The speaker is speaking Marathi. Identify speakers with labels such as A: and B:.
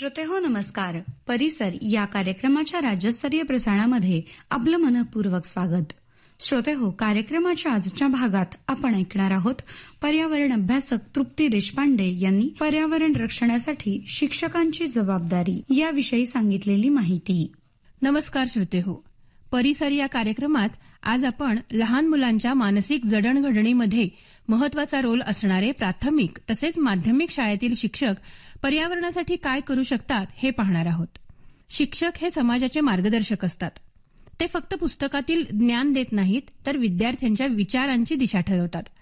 A: श्रोतेहो नमस्कार. परिसर या कार्यक्रमाच्या राज्यस्तरीय प्रसारणामध्ये आपलं मनःपूर्वक स्वागत. श्रोतेहो, कार्यक्रमाच्या आजच्या भागात आपण ऐकणार आहोत पर्यावरण अभ्यासक तृप्ती देशपांडे यांनी पर्यावरण रक्षणासाठी शिक्षकांची जबाबदारी याविषयी सांगितलेली माहिती.
B: नमस्कार श्रोतेहो, परिसर या कार्यक्रमात आज आपण लहान मुलांच्या मानसिक जडणघडणीमध्ये महत्वाचा रोल असणारे प्राथमिक तसेच माध्यमिक शाळेतील शिक्षक पर्यावरणासाठी काय करू शकतात हे पाहणार आहोत. शिक्षक हे समाजाचे मार्गदर्शक असतात. ते फक्त पुस्तकातील ज्ञान देत नाहीत, तर विद्यार्थ्यांच्या विचारांची दिशा ठरवतात.